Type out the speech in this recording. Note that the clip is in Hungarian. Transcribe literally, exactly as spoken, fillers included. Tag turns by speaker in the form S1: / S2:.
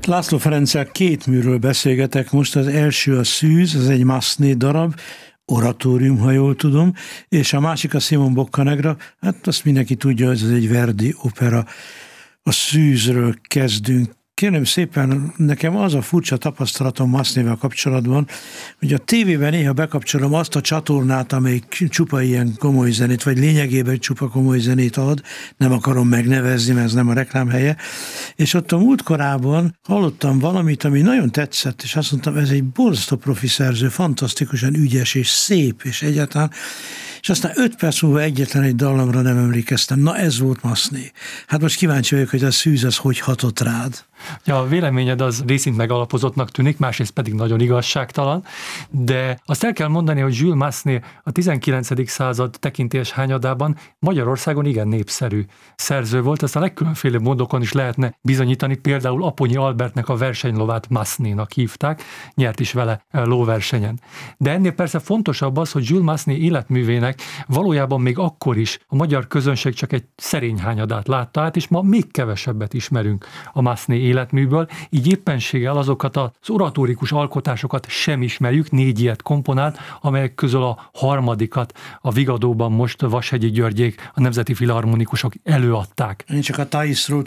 S1: László Ferenccel két műről beszélgetek most. Az első a Szűz, ez egy Massenet darab, oratórium, ha jól tudom, és a másik a Simon Boccanegra, hát azt mindenki tudja, ez egy Verdi opera. A Szűzről kezdünk. Kérem szépen, nekem az a furcsa tapasztalatom Massenetvel kapcsolatban, hogy a tévében néha bekapcsolom azt a csatornát, amelyik csupa ilyen komoly zenét, vagy lényegében csupa komoly zenét ad, nem akarom megnevezni, mert ez nem a reklám helye, és ott a múltkorában hallottam valamit, ami nagyon tetszett, és azt mondtam, ez egy borzasztó profi szerző, fantasztikusan ügyes és szép, és egyáltalán, és aztán öt perc múlva egyetlen egy dallamra nem emlékeztem. Na ez volt Massenet. Hát most kíváncsi vagyok, hogy a Szűz az hogy hatott rád.
S2: Ja, a véleményed az részint megalapozottnak tűnik, másrészt pedig nagyon igazságtalan, de azt el kell mondani, hogy Jules Massenet a tizenkilencedik század tekintélyes hányadában Magyarországon igen népszerű szerző volt, ezt a legkülönfélebb módokon is lehetne bizonyítani, például Aponyi Albertnek a versenylovát Massenetnak hívták, nyert is vele lóversenyen. De ennél persze fontosabb az, hogy Jules Massenet életművének valójában még akkor is a magyar közönség csak egy szerény hányadát látta át, és ma még kevesebbet ismerünk a Massenet életműből, így éppenséggel azokat az oratórikus alkotásokat sem ismerjük, négy ilyet komponált, amelyek közül a harmadikat a Vigadóban most Vashegyi Györgyék, a Nemzeti Filharmonikusok előadták.
S1: Én csak a Thaisról